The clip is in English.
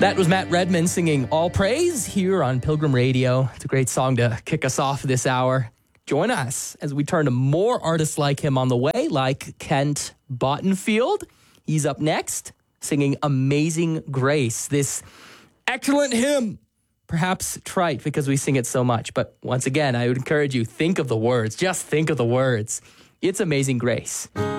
That was Matt Redman singing All Praise here on Pilgrim Radio. It's a great song to kick us off this hour. Join us as we turn to more artists like him on the way, like Kent Bottenfield. He's up next, singing Amazing Grace, this excellent hymn. Perhaps trite because we sing it so much, but once again, I would encourage you, think of the words. Just think of the words. It's Amazing Grace.